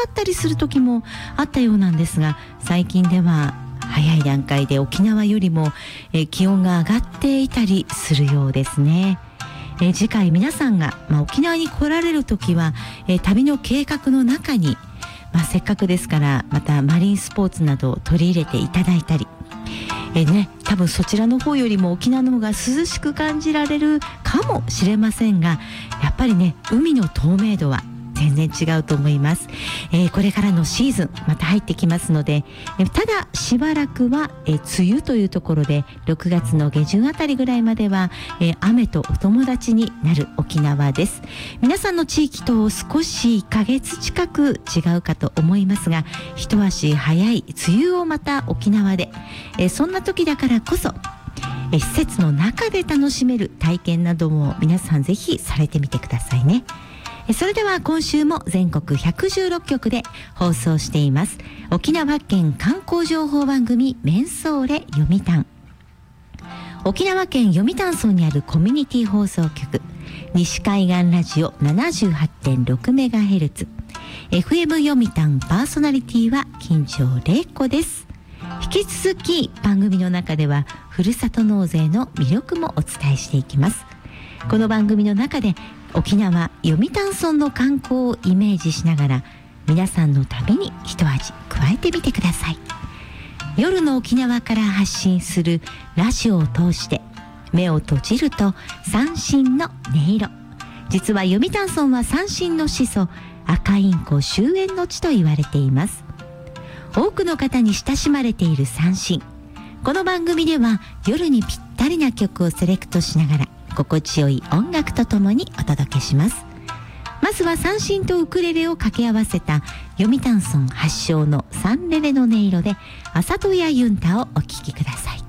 ったりする時もあったようなんですが、最近では早い段階で沖縄よりも気温が上がっていたりするようですね。次回皆さんが、沖縄に来られる時は、旅の計画の中に、せっかくですからまたマリンスポーツなどを取り入れていただいたり、多分そちらの方よりも沖縄の方が涼しく感じられるかもしれませんが、やっぱりね、海の透明度は全然違うと思います。これからのシーズンまた入ってきますので、ただしばらくは、梅雨というところで6月の下旬あたりぐらいまでは、雨とお友達になる沖縄です。皆さんの地域と少し1ヶ月近く違うかと思いますが、一足早い梅雨をまた沖縄で、そんな時だからこそ施設の中で楽しめる体験なども皆さんぜひされてみてくださいね。それでは今週も全国116局で放送しています沖縄県観光情報番組メンソーレ読谷。沖縄県読谷村にあるコミュニティ放送局西海岸ラジオ 78.6MHz FM 読谷パーソナリティは金城玲子です。引き続き番組の中ではふるさと納税の魅力もお伝えしていきます。この番組の中で沖縄読谷村の観光をイメージしながら皆さんの旅に一味加えてみてください。夜の沖縄から発信するラジオを通して目を閉じると三線の音色。実は読谷村は三線の始祖赤インコ終焉の地と言われています。多くの方に親しまれている三線。この番組では夜にぴったりな曲をセレクトしながら心地よい音楽とともにお届けします。まずは三線とウクレレを掛け合わせた読谷村発祥のサンレレの音色で朝戸屋ユンタをお聴きください。